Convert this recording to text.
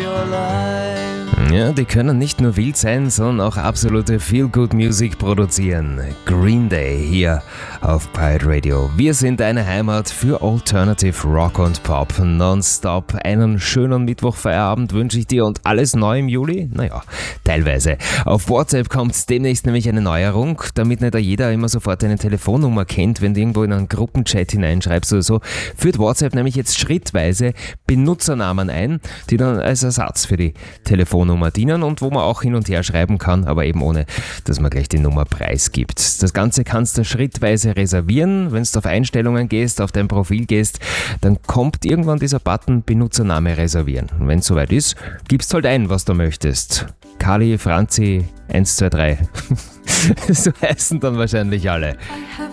your life. Ja, die können nicht nur wild sein, sondern auch absolute Feel-Good-Musik produzieren. Green Day hier auf Pirate Radio. Wir sind deine Heimat für Alternative Rock und Pop nonstop. Einen schönen Mittwochfeierabend wünsche ich dir und alles neu im Juli? Naja, teilweise. Auf WhatsApp kommt demnächst nämlich eine Neuerung, damit nicht jeder immer sofort eine Telefonnummer kennt, wenn du irgendwo in einen Gruppenchat hineinschreibst oder so, führt WhatsApp nämlich jetzt schrittweise Benutzernamen ein, die dann als Ersatz für die Telefonnummer dienen und wo man auch hin und her schreiben kann, aber eben ohne, dass man gleich die Nummer preisgibt. Das Ganze kannst du schrittweise reservieren. Wenn du auf Einstellungen gehst, auf dein Profil gehst, dann kommt irgendwann dieser Button Benutzername reservieren. Und wenn es soweit ist, gibst halt ein, was du möchtest. Kali, Franzi, 1, 2, 3. So heißen dann wahrscheinlich alle.